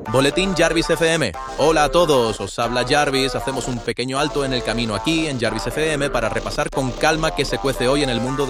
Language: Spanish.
Boletín Jarvis FM. Hola a todos, os habla Jarvis. Hacemos un pequeño alto en el camino aquí en Jarvis FM para repasar con calma qué se cuece hoy en el mundo de